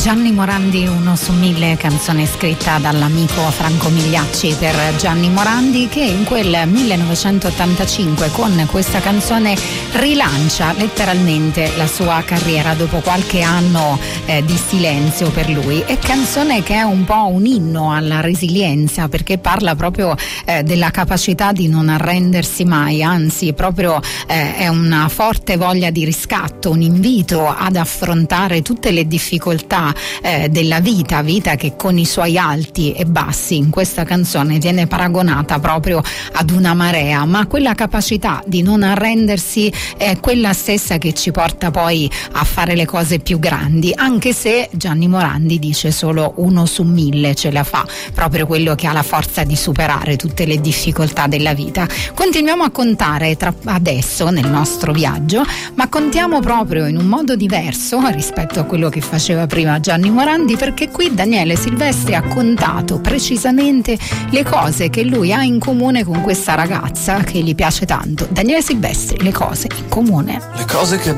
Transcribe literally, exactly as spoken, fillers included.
Gianni Morandi, uno su mille, canzone scritta dall'amico Franco Migliacci per Gianni Morandi, che in quel millenovecentottantacinque con questa canzone rilancia letteralmente la sua carriera dopo qualche anno eh, di silenzio per lui. È canzone che è un po' un inno alla resilienza, perché parla proprio eh, della capacità di non arrendersi mai, anzi proprio eh, è una forte voglia di riscatto, un invito ad affrontare tutte le difficoltà Eh, della vita, vita che con i suoi alti e bassi in questa canzone viene paragonata proprio ad una marea, ma quella capacità di non arrendersi è quella stessa che ci porta poi a fare le cose più grandi, anche se Gianni Morandi dice solo uno su mille ce la fa, proprio quello che ha la forza di superare tutte le difficoltà della vita. Continuiamo a contare tra adesso nel nostro viaggio, ma contiamo proprio in un modo diverso rispetto a quello che faceva prima Gianni Morandi, perché qui Daniele Silvestri ha contato precisamente le cose che lui ha in comune con questa ragazza che gli piace tanto. Daniele Silvestri, le cose in comune. Le cose che